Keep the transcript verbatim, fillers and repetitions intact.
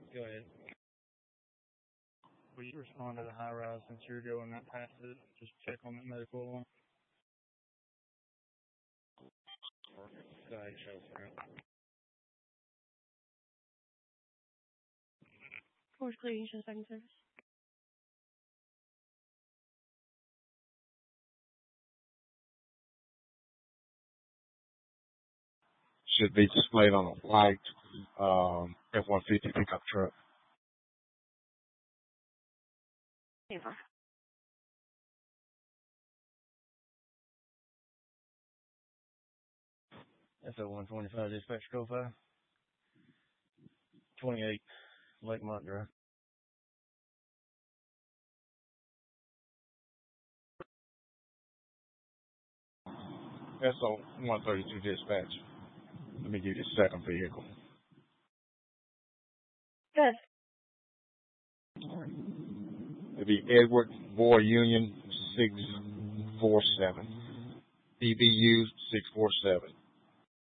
Go ahead. Will you respond to the high rise since you're going that past it? Just check on that medical alarm. Go ahead, show for it. Force clearing, show second service. Should be displayed on a white um, F one fifty pickup truck. Favor. F O one twenty-five dispatch code five. twenty-eight Lakemont Drive. S O one thirty-two dispatch. Let me give you the second vehicle. Good. It'll be Edward Boy Union six four seven. D B U six four seven.